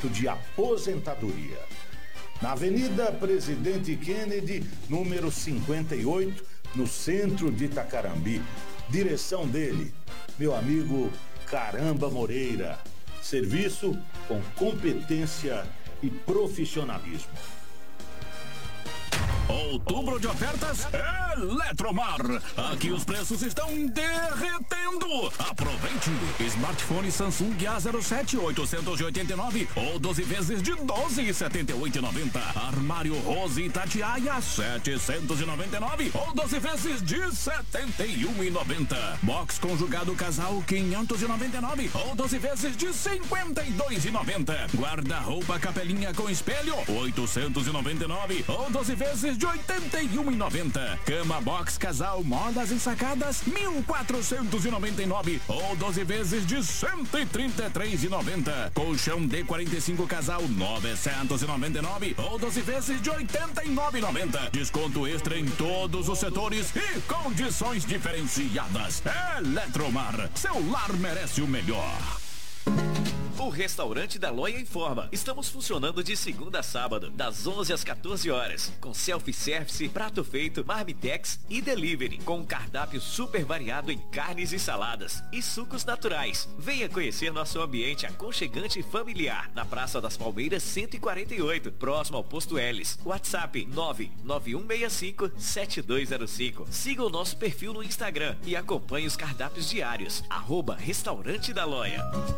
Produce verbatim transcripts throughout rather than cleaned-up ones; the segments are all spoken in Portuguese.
complemento de aposentadoria. Na Avenida Presidente Kennedy, número cinquenta e oito, no centro de Itacarambi. Direção dele, meu amigo Caramba Moreira. Serviço com competência e profissionalismo. Outubro de ofertas Eletromar. Aqui os preços estão derretendo. Aproveite. Smartphone Samsung A zero sete oitocentos e oitenta e nove ou doze vezes de doze e setenta e oito e noventa. Armário Rose Itatiaia setecentos e noventa e nove ou doze vezes de setenta e um e noventa. Box conjugado casal quinhentos e noventa e nove ou doze vezes de cinquenta e dois e noventa. Guarda-roupa capelinha com espelho oitocentos e noventa e nove ou doze vezes de oitenta e um e noventa. Cama box casal modas ensacadas mil quatrocentos e noventa e nove ou doze vezes de cento e trinta e três e noventa. Colchão D quarenta e cinco casal novecentos e noventa e nove ou doze vezes de oitenta e nove e noventa. Desconto extra em todos os setores e condições diferenciadas. Eletromar, seu lar merece o melhor. O Restaurante da Loia informa. Estamos funcionando de segunda a sábado, das onze às quatorze horas, com self-service, prato feito, marmitex e delivery, com um cardápio super variado em carnes e saladas e sucos naturais. Venha conhecer nosso ambiente aconchegante e familiar na Praça das Palmeiras cento e quarenta e oito, próximo ao Posto Elis. WhatsApp nove nove um seis cinco sete dois zero cinco. Siga o nosso perfil no Instagram e acompanhe os cardápios diários. Arroba Restaurante da Loia.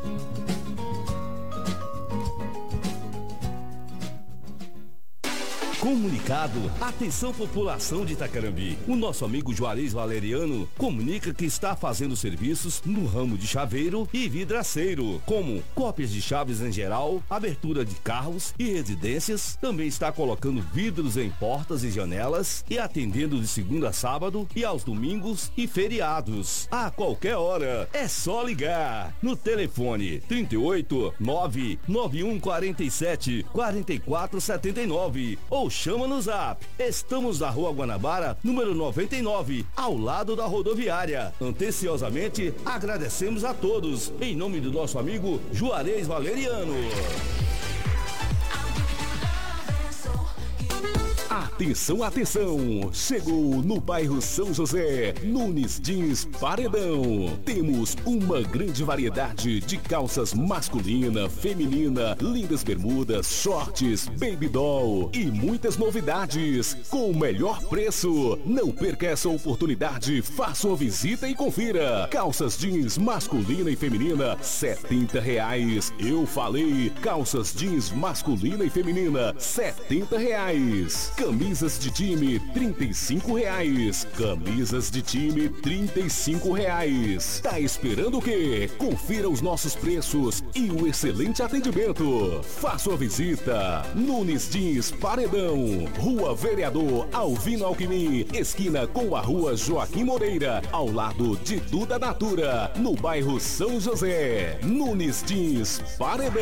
Comunicado, atenção população de Itacarambi. O nosso amigo Juarez Valeriano comunica que está fazendo serviços no ramo de chaveiro e vidraceiro, como cópias de chaves em geral, abertura de carros e residências. Também está colocando vidros em portas e janelas e atendendo de segunda a sábado e aos domingos e feriados. A qualquer hora, é só ligar no telefone trinta e oito, nove nove um quatro sete, quatro quatro sete nove ou chama no Zap. Estamos na Rua Guanabara, número noventa e nove, ao lado da rodoviária. Anteciosamente, agradecemos a todos, em nome do nosso amigo Juarez Valeriano. Atenção, atenção! Chegou no bairro São José, Nunes Jeans Paredão. Temos uma grande variedade de calças masculina, feminina, lindas bermudas, shorts, baby doll e muitas novidades com o melhor preço. Não perca essa oportunidade, faça uma visita e confira. Calças jeans masculina e feminina, setenta reais. Eu falei, calças jeans masculina e feminina, setenta reais. Camisas de time, trinta e cinco reais. Camisas de time, trinta e cinco reais. Tá esperando o quê? Confira os nossos preços e o excelente atendimento. Faça uma visita. Nunes Jeans Paredão, Rua Vereador Alvino Alquimim, esquina com a Rua Joaquim Moreira, ao lado de Duda Natura, no bairro São José. Nunes Jeans Paredão.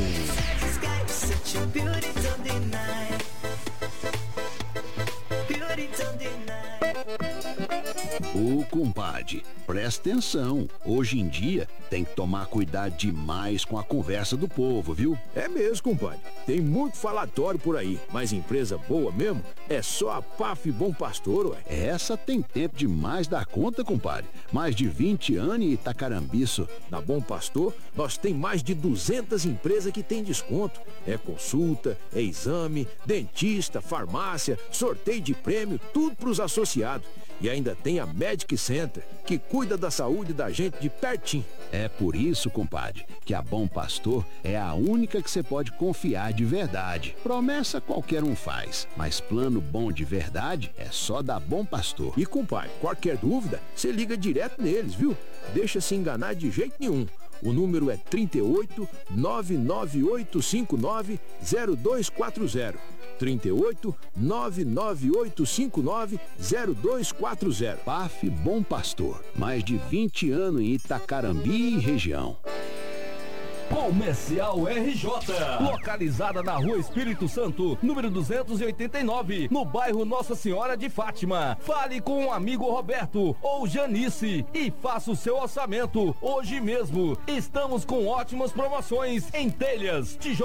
Ô compadre, presta atenção. Hoje em dia tem que tomar cuidado demais com a conversa do povo, viu? É mesmo, compadre. Tem muito falatório por aí, mas empresa boa mesmo é só a P A F Bom Pastor, ué. Essa tem tempo demais da conta, compadre. Mais de vinte anos em Itacarambiço. Na Bom Pastor, nós tem mais de duzentas empresas que tem desconto. É consulta, é exame, dentista, farmácia, sorteio de prêmio, tudo pros associados. E ainda tem a Medic Center, que cuida da saúde da gente de pertinho. É por isso, compadre, que a Bom Pastor é a única que você pode confiar de verdade. Promessa qualquer um faz, mas plano bom de verdade é só da Bom Pastor. E, compadre, qualquer dúvida, você liga direto neles, viu? Deixa se enganar de jeito nenhum. O número é trinta e oito, nove nove oito cinco nove, zero dois quatro zero. trinta e oito, nove nove oito cinco nove, zero dois quatro zero. P A F Bom Pastor, mais de vinte anos em Itacarambi e região. Comercial R J, localizada na Rua Espírito Santo, número duzentos e oitenta e nove, no bairro Nossa Senhora de Fátima. Fale com o amigo Roberto ou Janice e faça o seu orçamento hoje mesmo. Estamos com ótimas promoções em telhas, tijolos